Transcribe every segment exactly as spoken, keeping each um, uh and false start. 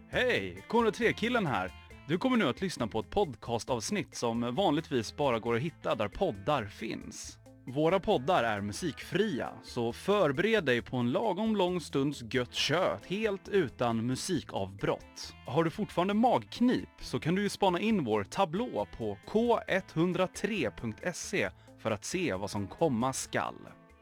Hej! K noll tre-killen här. Du kommer nu att lyssna på ett podcastavsnitt som vanligtvis bara går att hitta där poddar finns. Våra poddar är musikfria, så förbered dig på en lagom lång stunds gött kött helt utan musikavbrott. Har du fortfarande magknip så kan du ju spana in vår tablå på k etthundratre punkt se för att se vad som komma skall.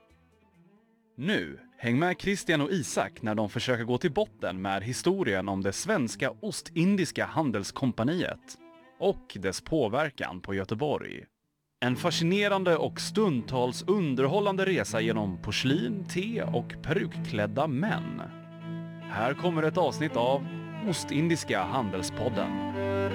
Nu, häng med Christian och Isak när de försöker gå till botten med historien om det svenska Ostindiska handelskompaniet och dess påverkan på Göteborg. En fascinerande och stundtals underhållande resa genom porslin, te och perukklädda män. Här kommer ett avsnitt av Ostindiska handelspodden.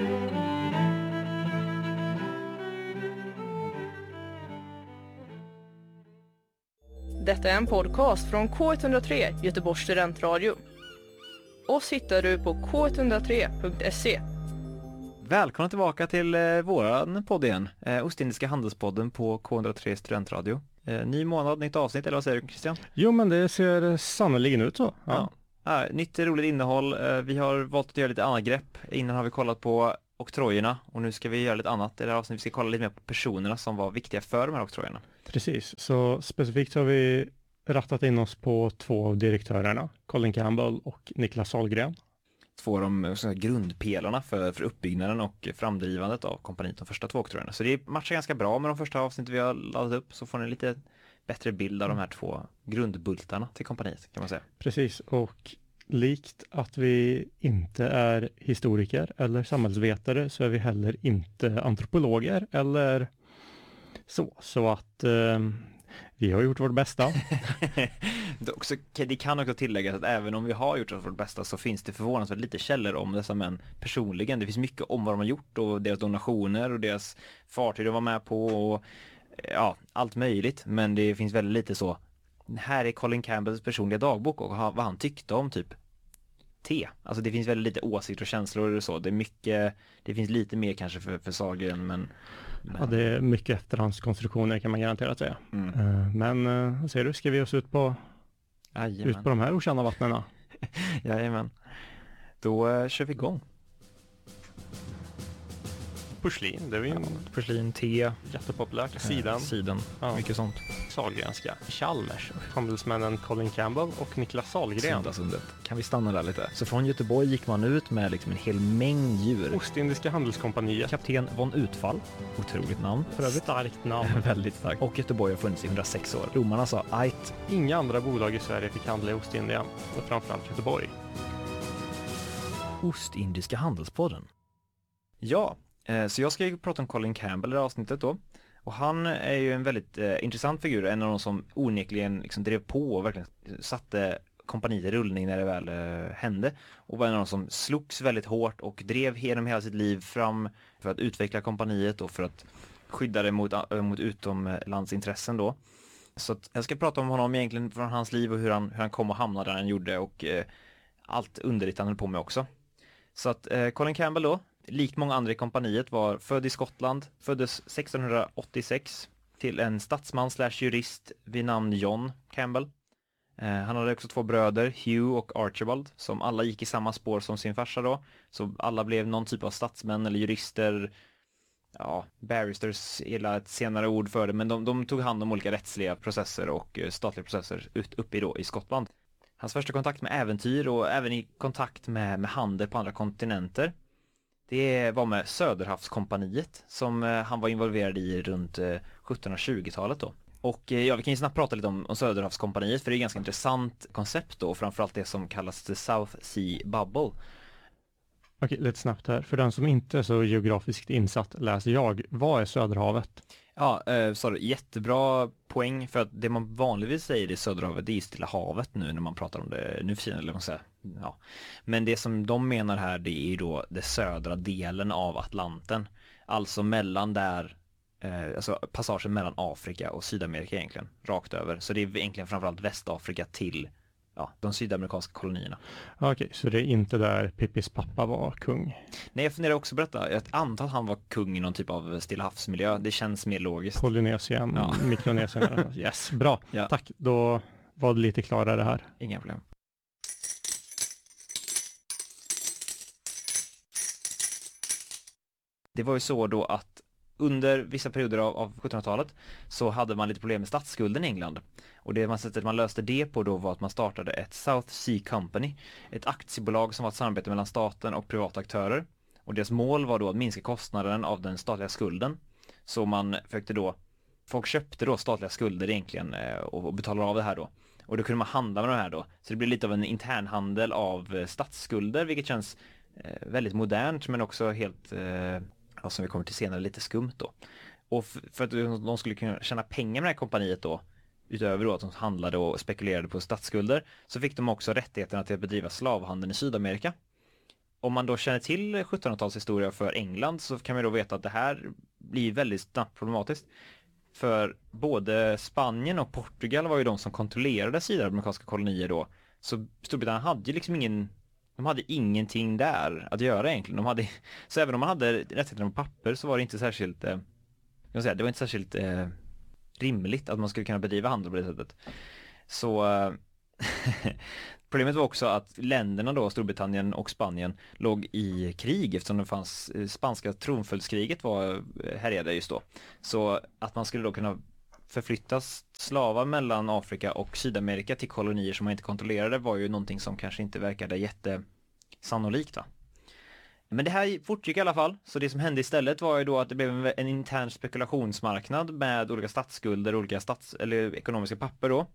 Detta är en podcast från K ett noll tre, Göteborgs studentradio. Oss hittar du på k etthundratre punkt se. Välkomna tillbaka till eh, våran podd igen. Eh, Ostindiska handelspodden på K ett noll tre studentradio. Eh, ny månad, nytt avsnitt, eller vad säger du, Christian? Jo, men det ser sannoliken ut så. Ja. Ja. Eh, nytt roligt innehåll. Eh, vi har valt att göra lite annat grepp. Innan har vi kollat på oktrojerna och nu ska vi göra lite annat. I det här avsnittet vi ska kolla lite mer på personerna som var viktiga för de här oktrojerna. Precis, så specifikt har vi rattat in oss på två av direktörerna, Colin Campbell och Niklas Sahlgren. Två av de så här, grundpelarna för, för uppbyggnaden och framdrivandet av kompaniet, de första två oktrojerna. Så det matchar ganska bra med de första avsnitten vi har laddat upp, så får ni lite bättre bild av de här två grundbultarna till kompaniet, kan man säga. Precis, och likt att vi inte är historiker eller samhällsvetare så är vi heller inte antropologer eller så. Så att eh, vi har gjort vårt bästa. Det kan också tilläggas att även om vi har gjort vårt bästa så finns det förvånansvärt lite källor om dessa män personligen. Det finns mycket om vad de har gjort och deras donationer och deras fartyg de var med på och ja, allt möjligt. Men det finns väldigt lite så. Här är Colin Campbells personliga dagbok och vad han tyckte om typ te. Alltså det finns väldigt lite åsikter och känslor och så. Det är mycket, det finns lite mer kanske för, för Sahlgren, men, men... Ja, det är mycket efterhandskonstruktioner kan man garanterat säga. Mm. Uh, men uh, vad säger du, ska vi oss ut på Jajamän. ut på de här okända vattnena? Jajamän. Då uh, kör vi igång. Porslin, det är ju en porslin, te, jättepopulärt. Sidan. Sidan, ja. Mycket sånt. Sahlgrenska, Chalmers, handelsmännen Colin Campbell och Niklas Sahlgren. Sundasundet. Kan vi stanna där lite? Så från Göteborg gick man ut med liksom en hel mängd djur. Ostindiska handelskompaniet. Kapten von Utfall. Otroligt namn. För övrigt. Starkt namn. Väldigt starkt. Och Göteborg har funnits i hundrasex år. Romarna sa ajt. Inga andra bolag i Sverige fick handla i Ostindien. Och framförallt Göteborg. Ostindiska handelspodden. Ja. Så jag ska ju prata om Colin Campbell i det avsnittet då. Och han är ju en väldigt eh, intressant figur. En av de som onekligen liksom drev på och verkligen satte kompaniet i rullning när det väl eh, hände. Och var en av de som slogs väldigt hårt och drev genom hela sitt liv fram för att utveckla kompaniet och för att skydda det mot, äh, mot utomlandsintressen då. Så att jag ska prata om honom egentligen från hans liv och hur han, hur han kom och hamnade där han gjorde och eh, allt underligt han höll på med också. Så att eh, Colin Campbell då, likt många andra i kompaniet, var född i Skottland, föddes sextonhundraåttiosex till en statsman slash jurist vid namn John Campbell. Eh, han hade också två bröder, Hugh och Archibald, som alla gick i samma spår som sin farsa då. Så alla blev någon typ av statsmän eller jurister, ja, barristers är ett senare ord för det, men de, de tog hand om olika rättsliga processer och eh, statliga processer ut, uppe i, då, i Skottland. Hans första kontakt med äventyr och även i kontakt med, med handel på andra kontinenter, det var med Söderhavskompaniet som eh, han var involverad i runt eh, sjuttonhundratjugotalet då. Och eh, ja, vi kan ju snabbt prata lite om, om Söderhavskompaniet, för det är ett ganska intressant koncept då, framförallt det som kallas the South Sea Bubble. Okej, lite snabbt här. För den som inte är så geografiskt insatt läser jag. Vad är Söderhavet? Ja, eh, så jättebra poäng, för att det man vanligtvis säger i Söderhavet, det är Stilla havet nu när man pratar om det nu för tiden, eller vad man säger. Ja. Men det som de menar här, det är då den södra delen av Atlanten. Alltså mellan där, eh, alltså passagen mellan Afrika och Sydamerika egentligen, rakt över. Så det är egentligen framförallt Västafrika till ja, de sydamerikanska kolonierna. Okej, så det är inte där Pippis pappa var kung? Nej, jag funderar också på detta. Jag antar att han var kung i någon typ av Stilla havsmiljö. Det känns mer logiskt. Polynesien, ja. Mikronesien. Yes, bra. Ja. Tack, då var det lite klarare här. Inga problem. Det var ju så då att under vissa perioder av, av sjuttonhundratalet så hade man lite problem med statsskulden i England. Och det man, sättet man löste det på då var att man startade ett South Sea Company, ett aktiebolag som var ett samarbete mellan staten och privata aktörer. Och deras mål var då att minska kostnaden av den statliga skulden. Så man försökte då, folk köpte då statliga skulder egentligen och, och betalade av det här då. Och då kunde man handla med de här då. Så det blev lite av en internhandel av statsskulder, vilket känns eh, väldigt modernt men också helt, eh, ja, som vi kommer till senare, lite skumt då. Och f- för att de skulle kunna tjäna pengar med det här kompaniet då, utöver då att de handlade och spekulerade på statsskulder, så fick de också rättigheterna till att bedriva slavhandeln i Sydamerika. Om man då känner till sjuttonhundratalets historia för England så kan man då veta att det här blir väldigt snabbt problematiskt. För både Spanien och Portugal var ju de som kontrollerade sydamerikanska kolonier då. Så Storbritannien hade ju liksom ingen, de hade ingenting där att göra egentligen. De hade, så även om man hade rättigheter på papper så var det inte särskilt, eh, jag vill säga, det var inte särskilt eh, rimligt att man skulle kunna bedriva handel på det sättet. Så eh, problemet var också att länderna då, Storbritannien och Spanien, låg i krig eftersom det fanns, spanska tronföljdskriget var härjade just då. Så att man skulle då kunna förflyttas slavar mellan Afrika och Sydamerika till kolonier som man inte kontrollerade var ju någonting som kanske inte verkade jättesannolikt, va? Men det här fortgick i alla fall, så det som hände istället var ju då att det blev en, en intern spekulationsmarknad med olika statsskulder, olika stats- eller ekonomiska papper då,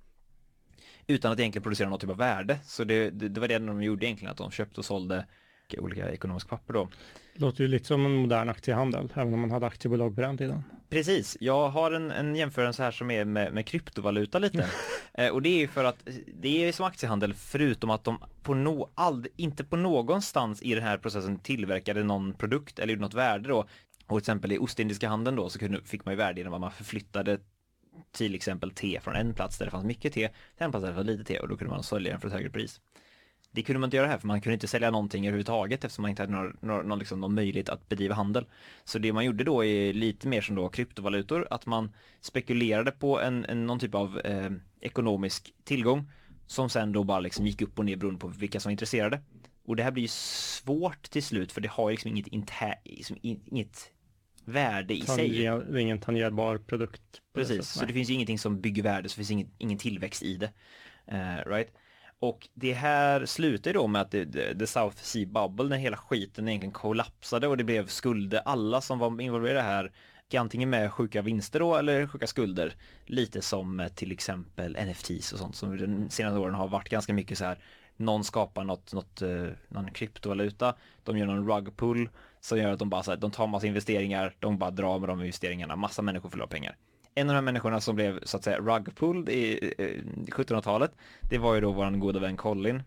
utan att egentligen producera något typ av värde. Så det, det, det var det de gjorde egentligen, att de köpte och sålde olika ekonomiska papper då. Låter ju lite som en modern aktiehandel, även om man hade aktiebolag på den tiden. Precis, jag har en, en jämförelse här som är med, med kryptovaluta lite. eh, och det är ju för att det är som aktiehandel, förutom att de på no, ald, inte på någonstans i den här processen tillverkade någon produkt eller gjorde något värde då. Och till exempel i Ostindiska handeln då så kunde, fick man ju värde genom att man förflyttade till exempel te från en plats där det fanns mycket te till en plats där det fanns lite te, och då kunde man sälja den för ett högre pris. Det kunde man inte göra här, för man kunde inte sälja någonting överhuvudtaget eftersom man inte hade någon, någon, liksom, någon möjlighet att bedriva handel. Så det man gjorde då är lite mer som då kryptovalutor, att man spekulerade på en, en, någon typ av eh, ekonomisk tillgång som sen då bara liksom gick upp och ner beroende på vilka som var intresserade. Och det här blir ju svårt till slut, för det har liksom inget, inter, liksom inget värde i sig. Det är ingen tangerbar produkt. Precis, så det finns ju ingenting som bygger värde, så finns ingen, ingen tillväxt i det. Uh, right? Och det här slutar då med att det, det, the South Sea Bubble, när hela skiten egentligen kollapsade och det blev skulder. Alla som var involverade här, antingen med sjuka vinster då eller sjuka skulder. Lite som till exempel N F Ts och sånt som de senaste åren har varit ganska mycket så här. Någon skapar något, något, någon kryptovaluta, de gör någon rug pull som gör att de bara så här, de tar massa investeringar, de bara drar med de investeringarna, massa människor förlorar pengar. En av de här människorna som blev så att säga rug pulled i sjuttonhundratalet, det var ju då våran goda vän Colin.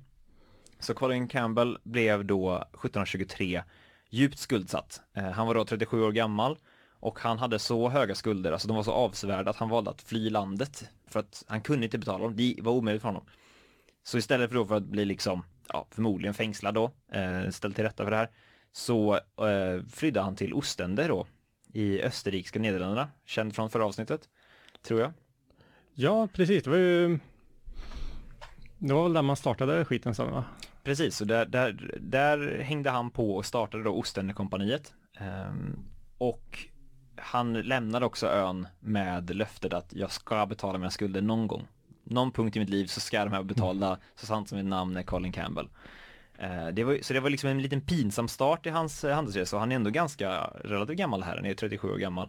Så Colin Campbell blev då sjuttonhundratjugotre djupt skuldsatt. Han var då trettiosju år gammal och han hade så höga skulder, alltså de var så avsevärda att han valde att fly landet för att han kunde inte betala dem, det var omöjligt för honom. Så istället för, då för att bli liksom, ja, förmodligen fängslad då, eh, ställd till rätta för det här, så eh, flydde han till Ostende då, i österrikiska Nederländerna, känd från förra avsnittet, tror jag. Ja, precis, det var ju, det var väl där man startade skiten sen, va? Precis, så där, där, där hängde han på och startade då Ostendekompaniet. Um, och han lämnade också ön med löftet att jag ska betala mina skulder någon gång. Någon punkt i mitt liv så ska de här betala, så sant som mitt namn är Colin Campbell. Uh, det var, så det var liksom en liten pinsam start i hans uh, handelsresa, och han är ändå ganska relativt gammal här, han är trettiosju år gammal.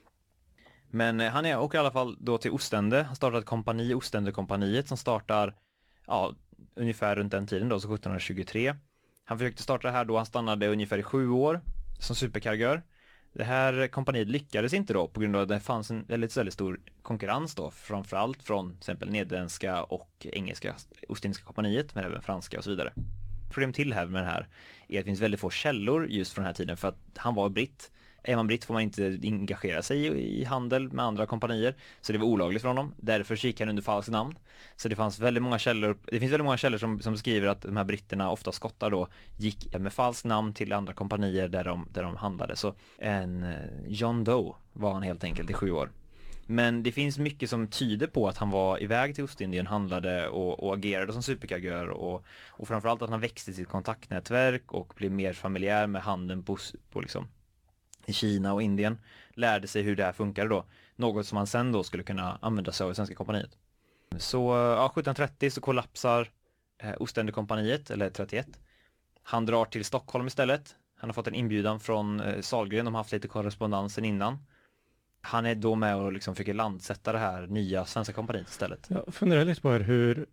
Men uh, han är och i alla fall då till Ostende, han startade ett kompani, Ostendekompaniet, som startar, ja, ungefär runt den tiden då, så sjuttonhundratjugotre. Han försökte starta det här då, han stannade ungefär i sju år som superkargör. Det här kompaniet lyckades inte då på grund av att det fanns en väldigt, väldigt stor konkurrens då, framförallt från till exempel nederländska och engelska Ostindiska kompaniet, men även franska och så vidare. Problem till här med det här är att det finns väldigt få källor just från den här tiden, för att han var britt. Är man britt får man inte engagera sig i handel med andra kompanier, så det var olagligt för honom. Därför gick han under falskt namn. Så det fanns väldigt många källor, det finns väldigt många källor som, som skriver att de här britterna, ofta skottar då, gick med falskt namn till andra kompanier där de, där de handlade. Så en John Doe var han helt enkelt i sju år. Men det finns mycket som tyder på att han var iväg till Ostindien, handlade och, och agerade som superkargör, och, och framförallt att han växte sitt kontaktnätverk och blev mer familjär med handeln på, på liksom i Kina och Indien, lärde sig hur det här funkar då. Något som han sen då skulle kunna använda sig av i Svenska kompaniet. Så ja, sjutton trettio så kollapsar eh, Ostindiekompaniet, eller trettioett. Han drar till Stockholm istället. Han har fått en inbjudan från eh, Sahlgren, de har haft lite korrespondensen innan. Han är då med och liksom försöker landsätta det här nya Svenska kompaniet istället. Jag funderar lite på hur,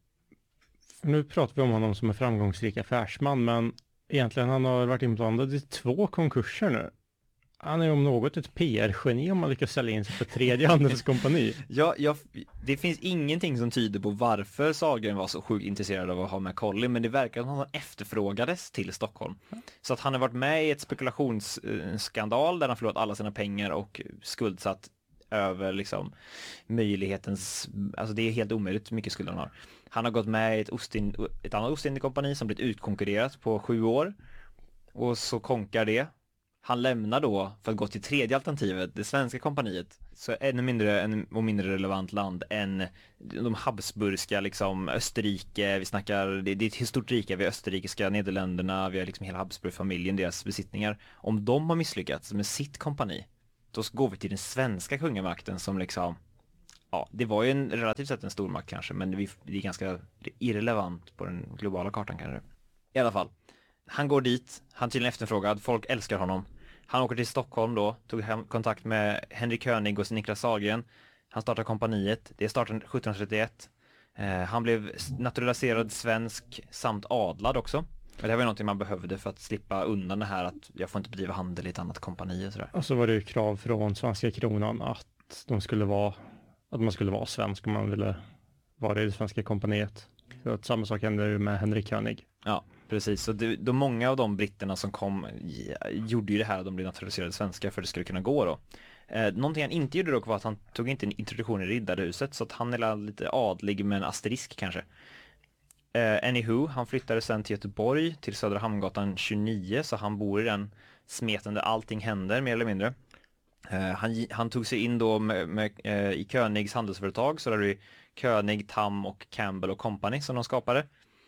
nu pratar vi om honom som en framgångsrik affärsman, men egentligen han har varit inblandad i två konkurser nu. Han är om något ett P R-geni om man lyckas sälja in sig för tredje handelskompani. Ja, jag, det finns ingenting som tyder på varför Sahlgren var så sjukt intresserad av att ha med Collin, men det verkar som att han efterfrågades till Stockholm. Så att han har varit med i ett spekulationsskandal där han förlorat alla sina pengar och skuldsatt över liksom möjlighetens, alltså det är helt omöjligt hur mycket skuld han har. Han har gått med i ett, Ostin, ett annat Ostindiekompani som blivit utkonkurrerat på sju år och så konkar det. Han lämnar då för att gå till tredje alternativet, det svenska kompaniet, så ännu mindre en, och mindre relevant land än de habsburgska, liksom Österrike, vi snackar, det, det är ett stort rike, vi har österrikiska Nederländerna, vi har liksom hela Habsburgfamiljen, deras besittningar. Om de har misslyckats med sitt kompani, då går vi till den svenska kungamakten som liksom, ja, det var ju en relativt sett en stormakt kanske, men vi, det är ganska irrelevant på den globala kartan kanske. I alla fall. Han går dit, han är tydligen efterfrågad, folk älskar honom. Han åker till Stockholm då, tog hem kontakt med Henrik König och Niklas Sahlgren. Han startar kompaniet, det startade sjutton trettioett. Eh, han blev naturaliserad svensk samt adlad också. Och det här var någonting man behövde för att slippa undan det här att jag får inte bedriva handel i ett annat kompani och sådär. Och så var det ju krav från svenska kronan att de skulle vara, att man skulle vara svensk om man ville vara i det svenska kompaniet. Så att samma sak hände ju med Henrik König. Ja, precis. Så det, de många av de britterna som kom gjorde ju det här att de blev naturaliserade svenska för att det skulle kunna gå då. Eh, någonting han inte gjorde dock var att han tog inte en introduktion i Riddarhuset, så att han är lite adlig med en asterisk kanske. Eh, anywho, han flyttade sen till Göteborg, till Södra Hamngatan tjugonio, så han bor i den smeten där allting händer mer eller mindre. Eh, han, han tog sig in då med, med, eh, i Königs handelsföretag, så där är det König, Tam och Campbell och Company som de skapade.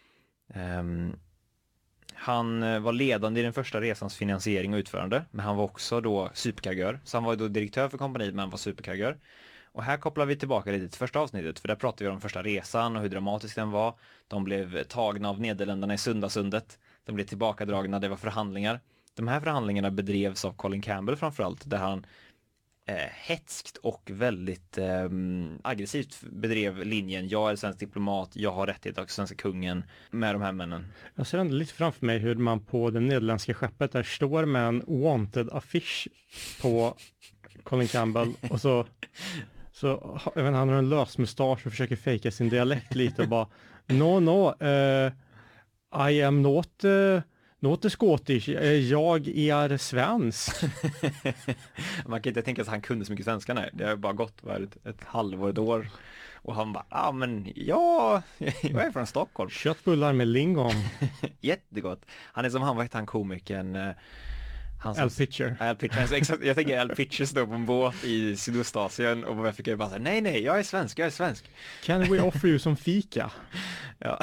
Um, han var ledande i den första resans finansiering och utförande, men han var också då superkargör. Så han var då direktör för kompaniet, men han var superkargör. Och här kopplar vi tillbaka lite till första avsnittet, för där pratade vi om första resan och hur dramatisk den var. De blev tagna av Nederländerna i Sundasundet. De blev tillbakadragna, det var förhandlingar. De här förhandlingarna bedrevs av Colin Campbell framförallt, där han eh, hetskt och väldigt eh, aggressivt bedrev linjen: jag är svensk diplomat, jag har rättighet av svenska kungen, med de här männen. Jag ser ändå lite framför mig hur man på det nederländska skeppet där står med en wanted affisch på Colin Campbell och så, så jag vet inte, han har en lös mustasch och försöker fejka sin dialekt lite och bara no no uh, I am not uh, not Scottish, jag är svensk. Man kan inte tänka sig att han kunde så mycket svenska, nej. Det har bara gått ett, ett halvår, ett år. Och han bara, ja ah, men ja, jag är från Stockholm. Köttbullar med lingon. Jättegott. Han är som han, vad heter han, komikern? Han Al Pitcher. Al Pitcher. Exakt, jag tänker Al Pitcher står på en båt i Sydostasien och jag fick bara säga, nej nej, jag är svensk, jag är svensk. Can we offer you some fika? Ja.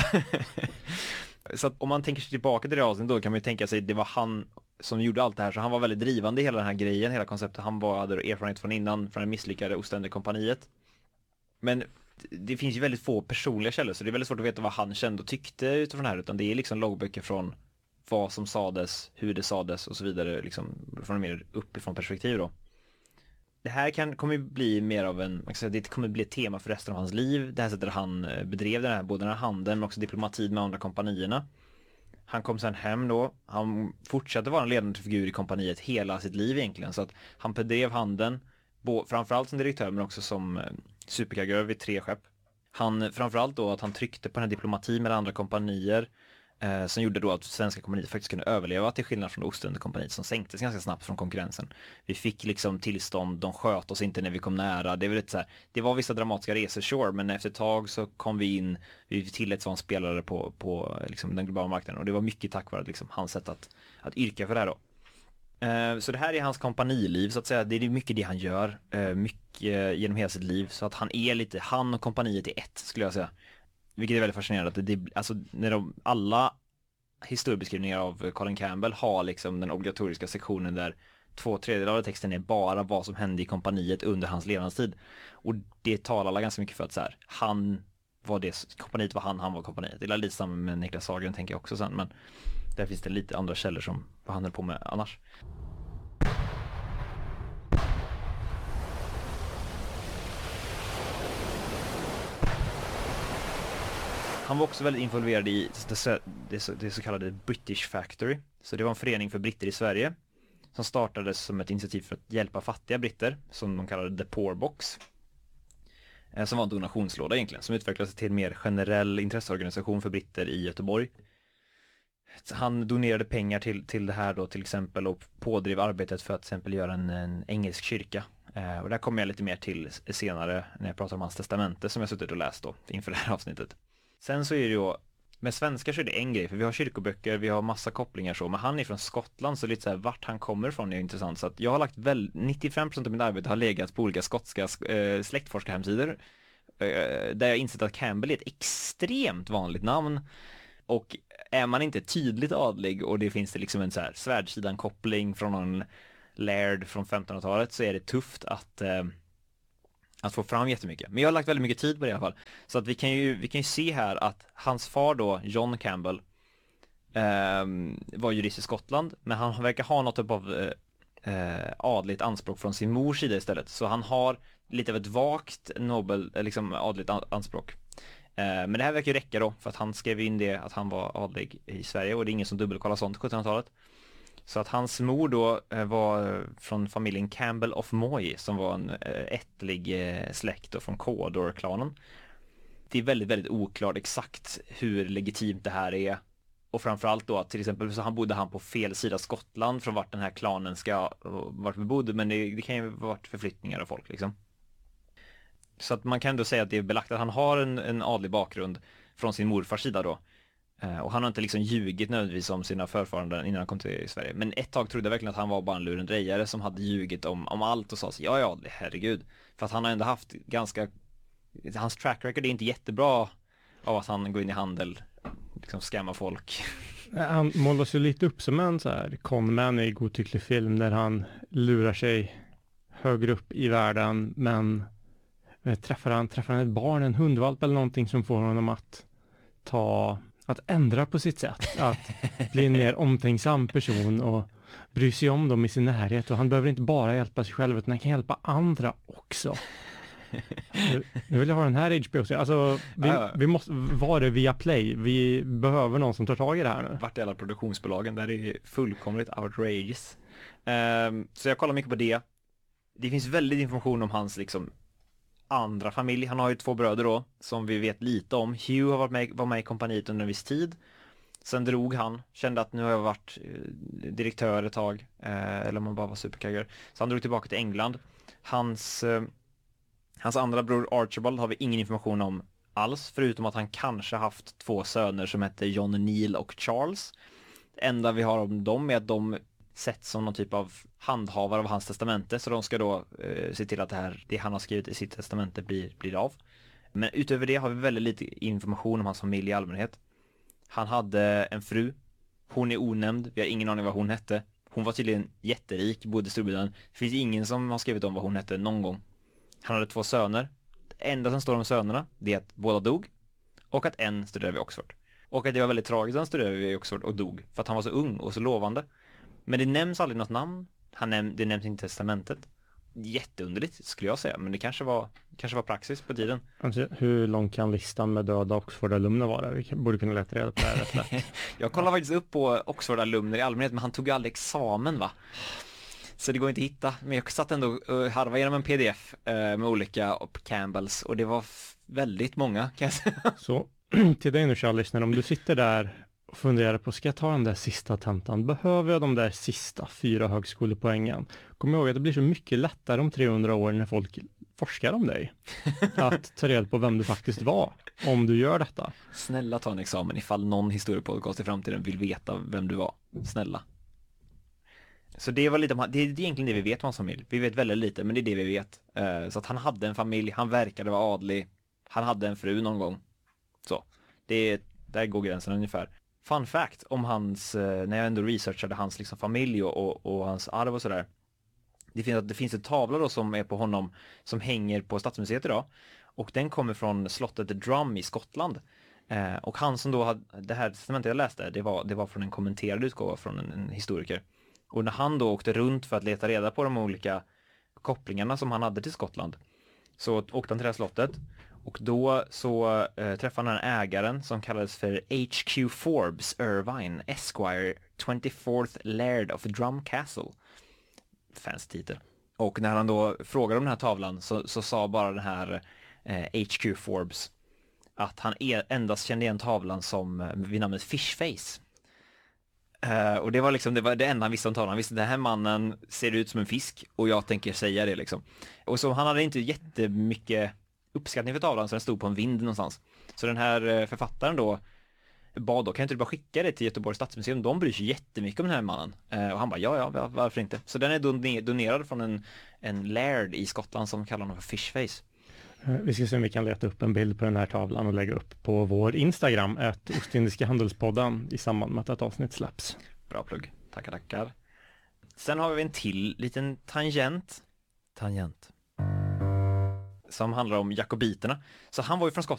Så att om man tänker sig tillbaka till det avsnittet, då kan man ju tänka sig det var han som gjorde allt det här, så han var väldigt drivande i hela den här grejen, hela konceptet. Han var, hade erfarenhet från innan, från det misslyckade Ostindiekompaniet. Men det finns ju väldigt få personliga källor, så det är väldigt svårt att veta vad han kände och tyckte utifrån det här, utan det är liksom loggböcker från vad som sades, hur det sades och så vidare, liksom från en mer uppifrån perspektiv då. Det här kan, kommer ju bli mer av en, man kan säga, det kommer bli ett tema för resten av hans liv. Det här sättet han bedrev den här, både den här handeln men också diplomatin med andra kompanierna. Han kom sen hem då, han fortsatte vara en ledande figur i kompaniet hela sitt liv egentligen, så att han bedrev handeln, bo, framförallt som direktör men också som superkargör vid tre skepp. Han, framförallt då att han tryckte på den här diplomatin med andra kompanier, Eh, som gjorde då att svenska kompaniet faktiskt kunde överleva, till skillnad från Ostindiekompaniet som sänktes ganska snabbt från konkurrensen. Vi fick liksom tillstånd, de sköt oss inte när vi kom nära. Det var lite så här, det var vissa dramatiska resor, sure, men efter ett tag så kom vi in, vi tillät som spelare på, på liksom den globala marknaden, och det var mycket tack vare liksom hans sätt att, att yrka för det här då. Eh, så det här är hans kompaniliv så att säga, det är mycket det han gör, eh, mycket genom hela sitt liv, så att han är lite, han och kompaniet är ett, skulle jag säga. Vilket är väldigt fascinerande, att det, alltså när de, alla historiebeskrivningar av Colin Campbell har liksom den obligatoriska sektionen där två tredjedelar av texten är bara vad som hände i kompaniet under hans levnadstid. Och det talar alla ganska mycket för att så här, han var det, kompaniet var han, han var kompaniet. Det är lite samma med Niklas Sahlgren tänker jag också sen, men där finns det lite andra källor som vad han höll på med annars. Han var också väldigt involverad i det, det, det så kallade British Factory. Så det var en förening för britter i Sverige som startades som ett initiativ för att hjälpa fattiga britter, som de kallade The Poor Box. Som var en donationslåda egentligen, som utvecklades till en mer generell intresseorganisation för britter i Göteborg. Han donerade pengar till, till det här då till exempel och pådrev arbetet för att till exempel göra en, en engelsk kyrka. Eh, och där kommer jag lite mer till senare när jag pratar om hans testamente som jag suttit och läst då inför det här avsnittet. Sen så är det ju, med svenskar så är det en grej, för vi har kyrkoböcker, vi har massa kopplingar så, men han är från Skottland så lite så här, vart han kommer ifrån är intressant. Så att jag har lagt väl, nittiofem procent av mitt arbete har legat på olika skotska eh, släktforskarhemsidor eh, där jag insett att Campbell är ett extremt vanligt namn. Och är man inte tydligt adlig och det finns det liksom en så här svärdsidan-koppling från någon laird från femtonhundratalet så är det tufft att eh, att få fram jättemycket. Men jag har lagt väldigt mycket tid på det i alla fall. Så att vi kan ju, vi kan ju se här att hans far då, John Campbell, eh, var jurist i Skottland, men han verkar ha något typ av eh, adligt anspråk från sin mors sida istället. Så han har lite av ett vagt nobel, liksom adligt anspråk. Men det här verkar ju räcka då, för att han skrev in det att han var adlig i Sverige och det är ingen som dubbelkollar sånt på sjuttonhundratalet. Så att hans mor då var från familjen Campbell of Moy som var en ättlig släkt då från Cawdor-klanen. Det är väldigt, väldigt oklart exakt hur legitimt det här är. Och framförallt då att till exempel så han bodde han på fel sida Skottland från vart den här klanen ska vart vi bodde, men det, det kan ju vara förflyttningar av folk liksom. Så att man kan ändå säga att det är belagt att han har en, en adlig bakgrund från sin morfars sida då. Eh, och han har inte liksom ljugit nödvändigtvis om sina förfaranden innan han kom till Sverige. Men ett tag trodde jag verkligen att han var bara en lurendrejare som hade ljugit om, om allt och sa så, ja ja, herregud. För att han har ändå haft ganska, hans track record är inte jättebra av att han går in i handel, liksom skämma folk. Han målas ju lite upp som en så här conman i godtycklig film där han lurar sig högre upp i världen, men Träffar han, träffar han ett barn, en hundvalp eller någonting som får honom att ta, att ändra på sitt sätt, att bli en mer omtänksam person och bry sig om dem i sin närhet, och han behöver inte bara hjälpa sig själv utan han kan hjälpa andra också. Nu, nu vill jag ha den här H B O. Alltså, vi, vi måste, var det via Play? Vi behöver någon som tar tag i det här nu. Vart är alla produktionsbolagen? Där är fullkomligt outrageous. Um, så jag kollar mycket på det. Det finns väldigt information om hans liksom andra familj. Han har ju två bröder då som vi vet lite om. Hugh har varit med, var med i kompaniet under en viss tid. Sen drog han, kände att nu har jag varit direktör ett tag, eh, eller om man bara var superkagger. Så han drog tillbaka till England. Hans, eh, hans andra bror Archibald har vi ingen information om alls, förutom att han kanske haft två söner som hette John Neil och Charles. Det enda vi har om dem är att de sätts som någon typ av handhavare av hans testamente, så de ska då eh, se till att det här, det han har skrivit i sitt testamente blir, blir av. Men utöver det har vi väldigt lite information om hans familj i allmänhet. Han hade en fru, hon är onämnd, vi har ingen aning vad hon hette. Hon var tydligen jätterik, bodde i Storbritannien. Det finns ingen som har skrivit om vad hon hette någon gång. Han hade två söner. Det enda som står om sönerna, det är att båda dog och att en studerade vid Oxford. Och att det var väldigt tragiskt att han studerade vid Oxford och dog för att han var så ung och så lovande. Men det nämns aldrig något namn. Han näm- det nämns inte i testamentet. Jätteunderligt skulle jag säga, men det kanske var, kanske var praxis på tiden. Alltså, hur lång kan listan med döda Oxford-alumner vara? Vi borde kunna leta reda på det här rätt lätt. Jag kollar faktiskt upp på Oxford-alumner i allmänhet, men han tog ju aldrig examen va? Så det går inte att hitta. Men jag satt ändå och harva genom en pdf eh, med olika Campbells, och det var f- väldigt många kan jag säga. Så till dig nu, kära lyssnare, om du sitter där och funderar på, ska jag ta den där sista tentan? Behöver jag de där sista fyra högskolepoängen? Kom ihåg att det blir så mycket lättare om trehundra år när folk forskar om dig. Att ta reda på vem du faktiskt var, om du gör detta. Snälla ta en examen ifall någon historiepodcast i framtiden vill veta vem du var. Snälla. Så det var lite, det är egentligen det vi vet om hans familj. Vi vet väldigt lite, men det är det vi vet. Så att han hade en familj, han verkade vara adlig. Han hade en fru någon gång. Så, det är, där går gränsen ungefär. Fun fact om hans, när jag ändå researchade hans liksom familj och, och, och hans arv och sådär. det finns, det finns en tavla då som är på honom som hänger på Stadsmuseet idag. Och den kommer från slottet The Drum i Skottland. Eh, och han som då hade, det här testamentet jag läste, det var, det var från en kommenterad utgåva från en, en historiker. Och när han då åkte runt för att leta reda på de olika kopplingarna som han hade till Skottland, så åkte han till det här slottet. Och då så eh, träffade han den ägaren som kallades för H Q Forbes Irvine, Esquire, twenty-fourth Laird of Drum Castle. Fancy titel. Och när han då frågade om den här tavlan så, så sa bara den här eh, H Q Forbes att han e- endast kände igen tavlan som eh, vid namnet Fishface. Uh, och det var liksom det, var det enda han visste om tavlan. Han visste att den här mannen ser ut som en fisk och jag tänker säga det liksom. Och så han hade inte jättemycket uppskattning för tavlan så den stod på en vind någonstans. Så den här författaren då bad då, kan inte du bara skicka det till Göteborgs stadsmuseum? De bryr sig jättemycket om den här mannen. Uh, och han bara, ja, ja, varför inte? Så den är don- donerad från en, en laird i Skottland som kallar honom för Fishface. Vi ska se om vi kan leta upp en bild på den här tavlan och lägga upp på vår Instagram, at Ostindiska handelspodden, i samband med att ett avsnitt släpps. Bra plugg, tackar tackar. Sen har vi en till liten tangent. Tangent. Som handlar om jakobiterna. Så han var ju från Skottland.